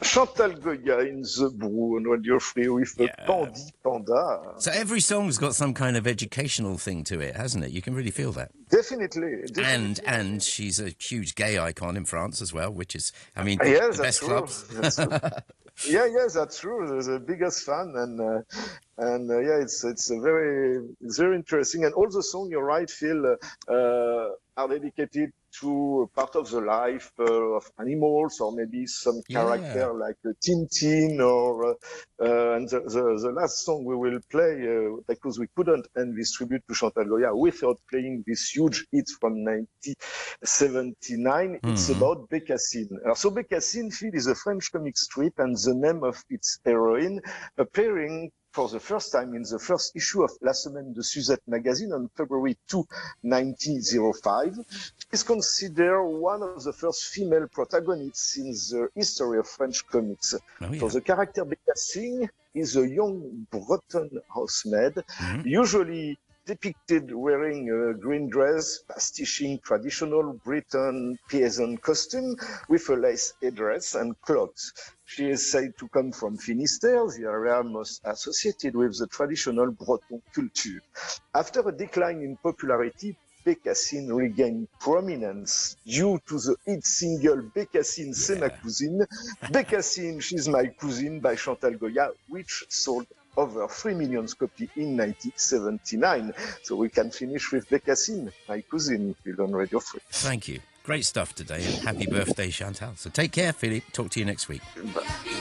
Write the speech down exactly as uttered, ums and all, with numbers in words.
Chantal Goya in the Brew on Radio Free with a Yeah. Candy Panda. So every song's got some kind of educational thing to it, hasn't it? You can really feel that. Definitely, definitely. And and she's a huge gay icon in France as well, which is, I mean, Yes, the that's best true. clubs. That's true. Yeah, yes, that's true. The the biggest fan, and uh, and uh, yeah, it's it's a very it's very interesting. And all the songs, you're right, Phil, uh, uh, are dedicated to a part of the life uh, of animals, or maybe some Yeah. character like uh, Tintin, or uh, uh, and the, the the last song we will play uh, because we couldn't end this tribute to Chantal Goya without playing this huge hit from nineteen seventy-nine. It's Mhm. about Bécassine. Alors, so Bécassine, Phil, is a French comic strip, and the name of its heroine appearing for the first time in the first issue of La Semaine de Suzette magazine on February second, nineteen oh five. She is considered one of the first female protagonists in the history of French comics. Oh, yeah. So the character Bécassine is a young Breton housemaid, Mhm. usually depicted wearing a green dress, pastiching traditional Breton peasant costume with a lace headdress and clogs. She is said to come from Finistère, the area most associated with the traditional Breton culture. After a decline in popularity, Bécassine regained prominence due to the hit single Bécassine, c'est ma Yeah. cousine. Bécassine, she's my cousin by Chantal Goya, which sold over three million copies in nineteen seventy-nine. So we can finish with Bécassine, my cousin, Phil on Radio Free. Thank you. Great stuff today, and happy birthday, Chantal. So take care, Philippe. Talk to you next week.